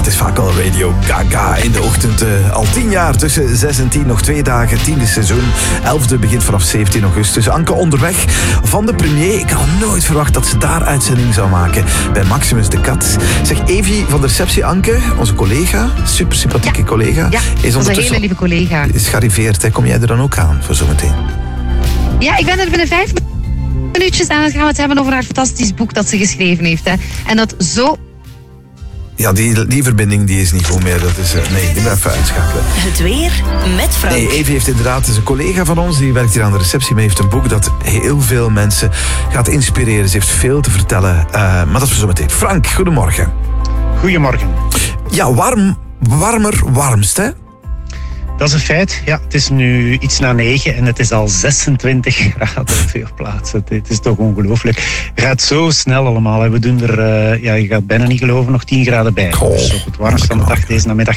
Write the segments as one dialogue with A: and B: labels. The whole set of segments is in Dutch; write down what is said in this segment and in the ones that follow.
A: is vaak al Radio Gaga in de ochtend. Al 10 jaar, tussen 6 en 10, nog 2 dagen. 10e seizoen, 11e begint vanaf 17 augustus. Anke onderweg van de premier. Ik had nooit verwacht dat ze daar uitzending zou maken. Bij Maximus de Kat. Zeg, Evie van de receptie, Anke, onze collega, super sympathieke collega.
B: Ja,
A: is
B: dat is een hele lieve collega.
A: Is gearriveerd, hè? Kom jij er dan ook aan voor zometeen?
B: Ja, ik ben er binnen 5 minuutjes en dan gaan we het hebben over haar fantastisch boek dat ze geschreven heeft. Hè. En dat zo...
A: Ja, die verbinding die is niet goed meer. Dat is, nee, die moet even uitschakelen.
C: Het weer met Frank.
A: Nee, Evie heeft inderdaad, is een collega van ons. Die werkt hier aan de receptie, maar heeft een boek dat heel veel mensen gaat inspireren. Ze heeft veel te vertellen, maar dat is voor zometeen. Frank, goedemorgen.
D: Goedemorgen.
A: Ja, warmst, hè?
D: Dat is een feit. Ja, het is nu iets na 9 en het is al 26 graden op veel plaatsen. Het is toch ongelooflijk. Het gaat zo snel allemaal. We doen er, je gaat bijna niet geloven, nog 10 graden bij. Dus op het warmst van de dag deze namiddag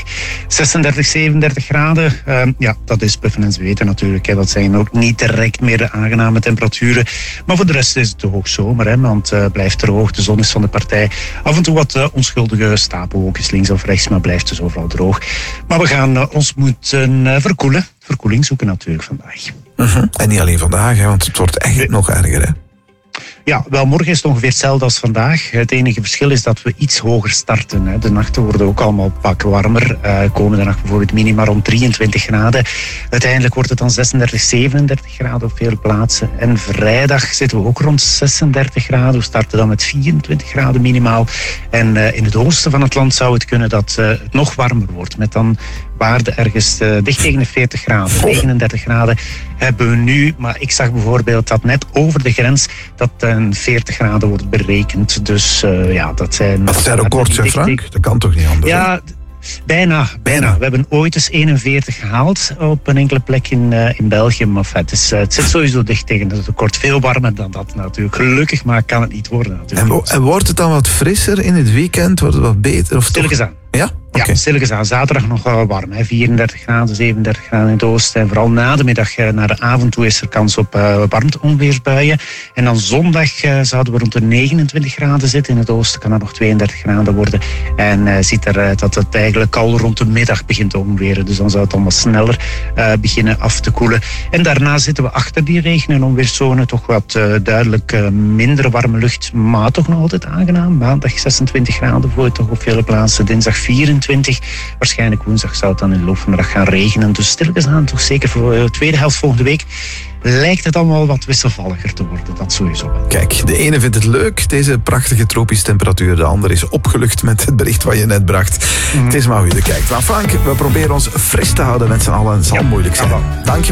D: 36, 37 graden. Ja, dat is puffen en zweten natuurlijk. Hè. Dat zijn ook niet direct meer de aangename temperaturen. Maar voor de rest is het toch ook zomer. Hè, want het blijft droog, de zon is van de partij. Af en toe wat onschuldige stapelwolkjes links of rechts, maar blijft dus overal droog. Maar we gaan ons moeten verkoeling zoeken natuurlijk vandaag.
A: En niet alleen vandaag, hè, want het wordt echt nog erger, hè?
D: Ja, wel, morgen is het ongeveer hetzelfde als vandaag. Het enige verschil is dat we iets hoger starten. Hè. De nachten worden ook allemaal pak warmer. Komende nacht bijvoorbeeld minima rond 23 graden. Uiteindelijk wordt het dan 36, 37 graden op veel plaatsen. En vrijdag zitten we ook rond 36 graden. We starten dan met 24 graden minimaal. En in het oosten van het land zou het kunnen dat het nog warmer wordt. Met dan waarde ergens dicht tegen de 40 graden. 39 graden hebben we nu. Maar ik zag bijvoorbeeld dat net over de grens dat 40 graden wordt berekend. Dus ja, dat zijn...
A: Dat zijn records, hè, Frank? Dat kan toch niet anders?
D: Ja, bijna. We hebben ooit eens 41 gehaald op een enkele plek in België. Maar het zit sowieso dicht tegen het record. Veel warmer dan dat natuurlijk. Gelukkig, maar kan het niet worden natuurlijk.
A: En wordt het dan wat frisser in het weekend? Wordt het wat beter? Of
D: stilletjes aan.
A: Ja? Okay.
D: Ja, stilletjes aan. Zaterdag nog wel warm. Hè. 34 graden, 37 graden in het oosten. En vooral na de middag naar de avond toe is er kans op warmteonweersbuien. En dan zondag zouden we rond de 29 graden zitten. In het oosten kan dat nog 32 graden worden. En ziet eruit dat het eigenlijk al rond de middag begint te onweren. Dus dan zou het allemaal sneller beginnen af te koelen. En daarna zitten we achter die regen- en onweerszone. Toch wat duidelijk minder warme lucht. Maar toch nog altijd aangenaam. Maandag 26 graden voor toch op vele plaatsen. Dinsdag 24. Waarschijnlijk woensdag zou het dan in de loop van de dag gaan regenen. Dus stilletjes aan, toch zeker voor de tweede helft volgende week lijkt het allemaal wat wisselvalliger te worden. Dat sowieso.
A: Kijk, de ene vindt het leuk, deze prachtige tropische temperatuur. De andere is opgelucht met het bericht wat je net bracht. Het is maar hoe je er kijkt. Maar Frank, we proberen ons fris te houden met z'n allen. Het zal moeilijk zijn. Dank je wel.